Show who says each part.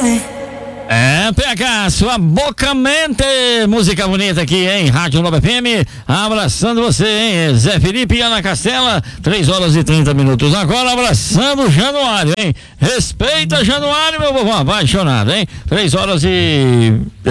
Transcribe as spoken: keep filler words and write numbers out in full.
Speaker 1: É, pega sua boca mente, música bonita aqui, hein? Rádio Nova F M, abraçando você, hein? Zé Felipe e Ana Castela, três horas e trinta minutos. Agora abraçando o Januário, hein? Respeita Januário, meu vovô apaixonado, hein? três horas e